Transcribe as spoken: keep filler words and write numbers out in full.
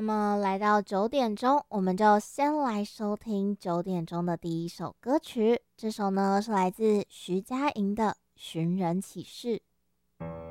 那么来到九点钟，我们就先来收听九点钟的第一首歌曲。这首呢是来自徐佳莹的《寻人启事》。